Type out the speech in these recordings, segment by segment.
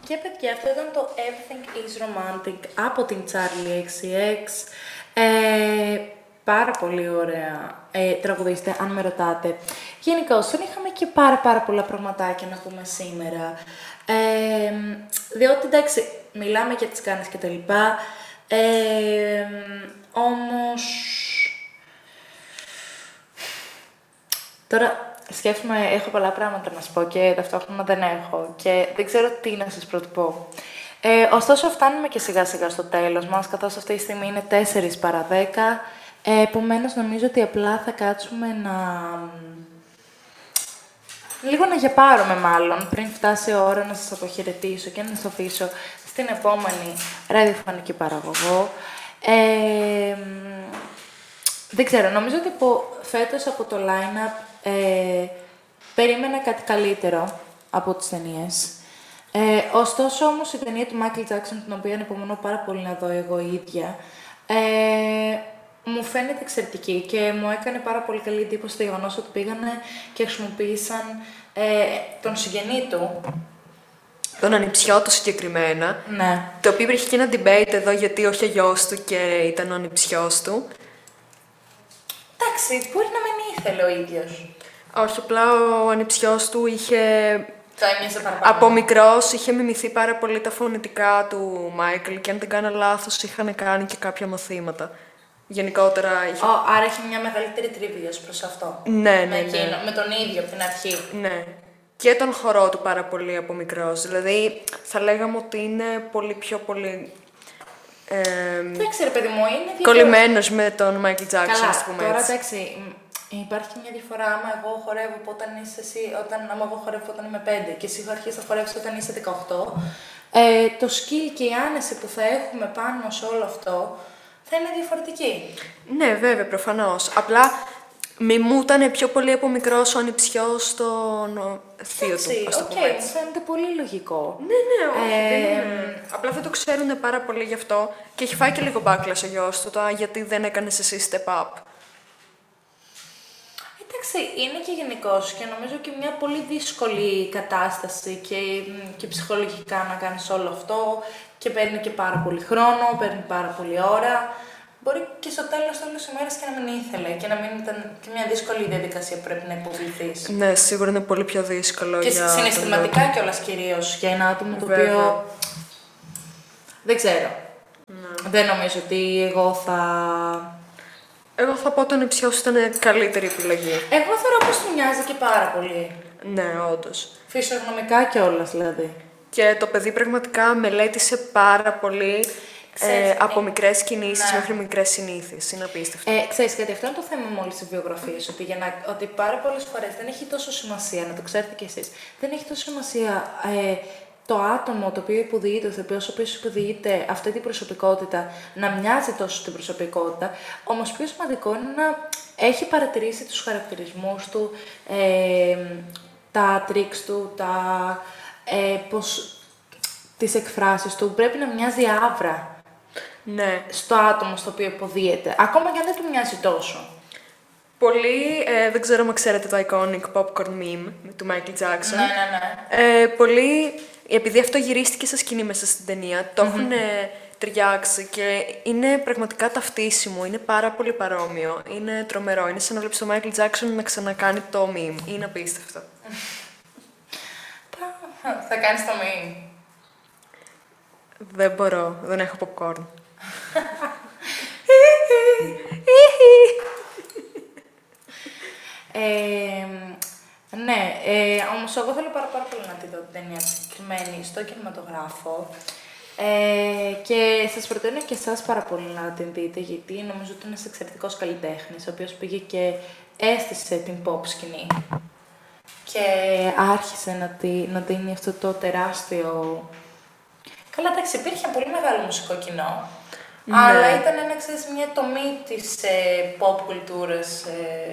Και παιδιά, αυτό ήταν το Everything is Romantic από την Charlie XCX. Πάρα πολύ ωραία τραγουδίστρια, αν με ρωτάτε. Γενικώς, δεν είχαμε και πάρα πολλά πραγματάκια να πούμε σήμερα. Διότι, εντάξει, μιλάμε για τις κάνεις και τα λοιπά. Όμως... Τώρα σκέφτομαι, έχω πολλά πράγματα να σας πω και ταυτόχρονα δεν έχω και δεν ξέρω τι να σας πρωτοπώ. Ωστόσο, φτάνουμε και σιγά σιγά στο τέλος μας, καθώς αυτή τη στιγμή είναι 4 παρά 10. Επομένως, νομίζω ότι απλά θα κάτσουμε λίγο να γεπάρουμε μάλλον, πριν φτάσει η ώρα να σας αποχαιρετήσω και να σας αφήσω στην επόμενη ραδιοφωνική παραγωγό. Δεν ξέρω, νομίζω ότι φέτος από το line-up περίμενα κάτι καλύτερο από τις ταινίες. Ωστόσο, όμως, η ταινία του Michael Jackson, την οποία ανυπομονώ πάρα πολύ να δω εγώ ίδια, μου φαίνεται εξαιρετική και μου έκανε πάρα πολύ καλή εντύπωση το γεγονός ότι πήγανε και χρησιμοποίησαν τον συγγενή του. Τον ανιψιό του συγκεκριμένα. Ναι. Το οποίο υπήρχε και ένα debate εδώ γιατί όχι ο γιος του και ήταν ο ανιψιός του. Εντάξει, μπορεί να μην ήθελε ο ίδιος. Όχι, απλά ο ανιψιός του είχε... Το έμοιαζε παραπάνω. Από μικρός είχε μιμηθεί πάρα πολύ τα φωνητικά του Μάικλ και αν δεν κάνω λάθος είχαν κάνει και κάποια μαθήματα. Γενικότερα είχε... Άρα έχει μια μεγαλύτερη τριβή ως προς αυτό. Ναι. Με τον ίδιο από την αρχή. Ναι. Και τον χορό του πάρα πολύ από μικρός. Δηλαδή, θα λέγαμε ότι είναι πολύ πιο... Δεν ξέρω, παιδί μου, είναι κολλημένος με τον Μάικλ Τζάκσον, ας πούμε τώρα έτσι. εντάξει, υπάρχει μια διαφορά άμα εγώ χορεύω όταν είσαι εσύ, άμα εγώ χορεύω όταν είμαι 5 και εσύ θα αρχίσεις να χορεύεις όταν είσαι 18, το skill και η άνεση που θα έχουμε πάνω σε όλο αυτό θα είναι διαφορετική. Ναι, βέβαια, προφανώς. Απλά μιμούταν πιο πολύ από μικρός ο ανιψιός στον θείο του, ας το πούμε έτσι. Μου φαίνεται πολύ λογικό. Ναι, όχι, απλά δεν το ξέρουν πάρα πολύ γι' αυτό και έχει φάει και λίγο backlash ο γιος του, γιατί δεν έκανες εσύ step up. Εντάξει, είναι και γενικώς και νομίζω και μια πολύ δύσκολη κατάσταση και ψυχολογικά να κάνεις όλο αυτό και παίρνει και πάρα πολύ χρόνο, παίρνει πάρα πολύ ώρα. Μπορεί και στο τέλος όλες τις ημέρες και να μην ήθελε και να μην ήταν και μια δύσκολη διαδικασία που πρέπει να υποβληθείς. Ναι, σίγουρα είναι πολύ πιο δύσκολο και για... συναισθηματικά κιόλας κυρίως για ένα άτομο το οποίο... Δεν ξέρω. Δεν νομίζω ότι εγώ θα πω ότι ο ανιψιός ήταν καλύτερη επιλογή. Εγώ θεωρώ πως του μοιάζει και πάρα πολύ. Ναι, όντως. Φυσιογνωμικά κιόλας δηλαδή. Και το παιδί πραγματικά μελέτησε πάρα πολύ από μικρές κινήσεις μέχρι μικρές συνήθειες. Είναι απίστευτο. Ξέρεις κάτι, αυτό είναι το θέμα με όλες τις βιογραφίες. Ότι πάρα πολλές φορές δεν έχει τόσο σημασία, να το ξέρετε κι εσείς, δεν έχει τόσο σημασία το άτομο το οποίο υποδεείται, ο οποίος υποδεείται αυτή την προσωπικότητα, να μοιάζει τόσο στην προσωπικότητα. Όμως πιο σημαντικό είναι να έχει παρατηρήσει τους χαρακτηρισμούς του, τα τρίξ του, τις εκφράσεις του. Πρέπει να μοιάζει άβρα. Ναι. Στο άτομο στο οποίο υποδίεται, ακόμα και αν δεν του μοιάζει τόσο. Πολύ, δεν ξέρω αν ξέρετε το iconic popcorn meme του Michael Jackson. Ναι. Πολύ, επειδή αυτό γυρίστηκε σε σκηνή μέσα στην ταινία, το έχουν ταιριάξει και είναι πραγματικά ταυτίσιμο, είναι πάρα πολύ παρόμοιο, είναι τρομερό, είναι σαν να βλέπεις τον Michael Jackson να ξανακάνει το meme, είναι απίστευτο. Θα κάνεις το meme. Δεν μπορώ, δεν έχω popcorn. Ναι, όμως εγώ θέλω πάρα πολύ να τη δω την ταινία συγκεκριμένη στο κινηματογράφο και σας προτείνω και εσάς πάρα πολύ να την δείτε γιατί νομίζω ότι είναι ένας εξαιρετικός καλλιτέχνης ο οποίος πήγε και έστησε την pop σκηνή και άρχισε να δίνει αυτό το τεράστιο... Καλά, εντάξει, υπήρχε πολύ μεγάλο μουσικό κοινό, αλλά ήταν μια τομή της pop κουλτούρας.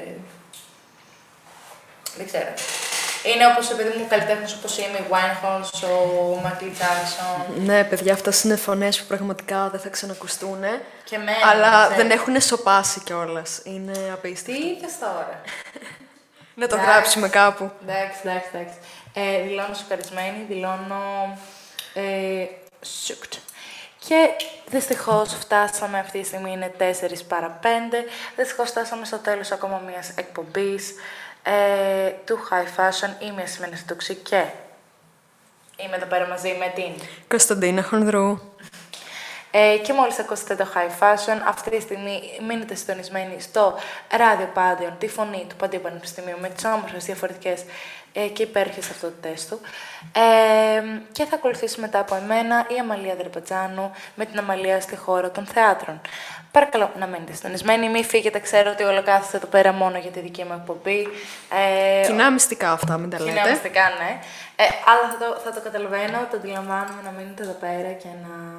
Δεν ξέρω. Είναι όπως, παιδί μου, καλλιτέχνες όπως η Amy Winehouse, ο Michael Jackson. Ναι, παιδιά, αυτές είναι φωνές που πραγματικά δεν θα ξανακουστούν. Και μένα, αλλά δεν έχουν σοπάσει κιόλας. Είναι απίστευτο. Τι είπες τώρα. Να το γράψουμε κάπου. Εντάξει. Δηλώνω σοκαρισμένη, δηλώνω Shooked. Και δυστυχώς φτάσαμε, αυτή τη στιγμή είναι 4 παρά 5. Δυστυχώς φτάσαμε στο τέλος ακόμα μιας εκπομπής του High Fashion. Είμαι η Σημερινή Τουξή και είμαι εδώ πέρα μαζί με την Κωνσταντίνα Χονδρού. Και μόλις ακούσετε το High Fashion, αυτή τη στιγμή μείνετε συντονισμένοι στο ράδιο Πάντιον, τη φωνή του Παντίου Πανεπιστημίου, με τις όμορφες διαφορετικές και υπέροχες αυτότητές του. Και θα ακολουθήσει μετά από εμένα η Αμαλία Δερπατζάνου με την Αμαλία στη χώρα των θεάτρων. Παρακαλώ να μείνετε συντονισμένοι, μην φύγετε, ξέρω ότι όλο κάθεστε εδώ πέρα μόνο για τη δική μου εκπομπή. Κοινά μυστικά αυτά, μην τα λέτε. Κοινά μυστικά, ναι. Αλλά θα το καταλαβαίνω, το αντιλαμβάνομαι να μείνετε εδώ πέρα και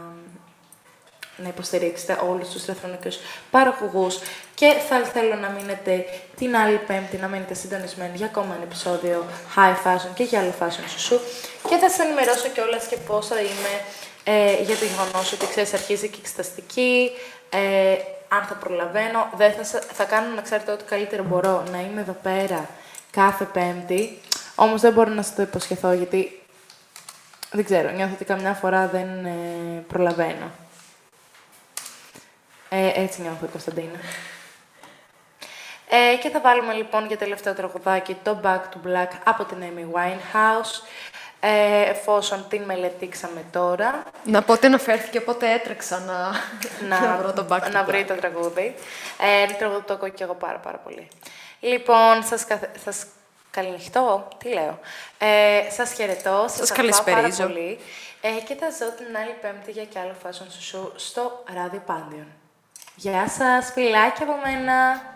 να υποστηρίξετε όλους τους ηλεκτρονικούς παραγωγούς και θα θέλω να μείνετε την άλλη Πέμπτη, να μείνετε συντονισμένοι για ακόμα ένα επεισόδιο High Fashion και για άλλο Fashion Σουσού και θα σας ενημερώσω κιόλας και πώς θα είμαι για το γεγονός ότι ξέρεις αρχίζει και η εξεταστική, αν θα προλαβαίνω, θα κάνω να ξέρετε ότι καλύτερο μπορώ να είμαι εδώ πέρα κάθε Πέμπτη, όμως δεν μπορώ να σας το υποσχεθώ γιατί δεν ξέρω, νιώθω ότι καμιά φορά δεν προλαβαίνω. Έτσι νιώθω, Κωνσταντίνα. Και θα βάλουμε λοιπόν για τελευταίο τραγουδάκι το Back to Black από την Amy Winehouse, εφόσον την μελετήξαμε τώρα. Να πω ότι αναφέρθηκε, οπότε έτρεξα να βρω το Back to Black. Να βρει το τραγούδι. Τραγούδι το ακούω και εγώ πάρα πολύ. Λοιπόν, σας καληνυχτώ, τι λέω. Σας χαιρετώ, σας αγαπάω πάρα πολύ. Και θα ζω την άλλη Πέμπτη για κι άλλο Fashion Show στο ράδιο Πάντιον. Γεια σας, φιλάκια από μένα!